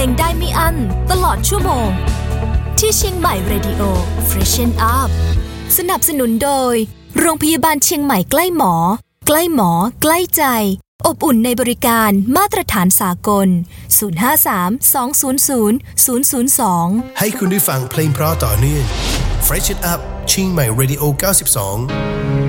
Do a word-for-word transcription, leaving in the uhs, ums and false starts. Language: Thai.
ลงได้ไม่อั้นตลอดชั่วโมงที่เชียงใหม่ Radio Freshen Up สนับสนุนโดยโรงพยาบาลเชียงใหม่ใกล้หมอใกล้หมอใกล้ใจอบอุ่นในบริการมาตรฐานสากลศูนย์ ห้า สาม สอง ศูนย์ ศูนย์ ศูนย์ ศูนย์ สองให้คุณได้ฟังเพลงเพราะต่อเนื่อง Freshen Up เชียงใหม่ Radio เก้าสิบสอง